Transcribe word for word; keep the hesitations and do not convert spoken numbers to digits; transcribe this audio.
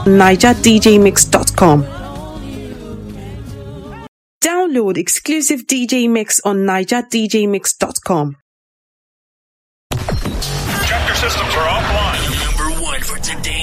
niger d j mix dot com. Download exclusive D J mix on niger d j mix dot com. Chapter systems are offline. Number one for today.